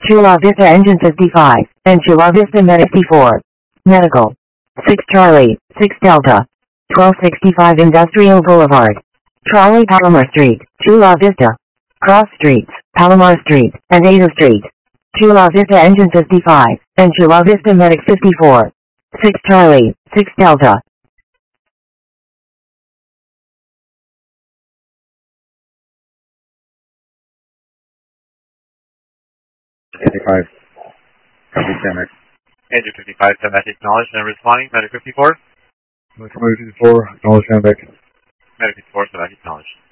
Chula Vista Engine 55, and Chula Vista Medic 54. Medical. 6 Charlie, 6 Delta. 1265 Industrial Boulevard. Trolley Palomar Street, Chula Vista. Cross Streets, Palomar Street, and Ada Street. Chula Vista Engine 55, and Chula Vista Medic 54. 6 Charlie, 6 Delta. 55. Copy, Medic. Engine 55, Medic acknowledged and responding. Medic 54. Medic 54, acknowledge Medic. Medic 54, Medic acknowledged.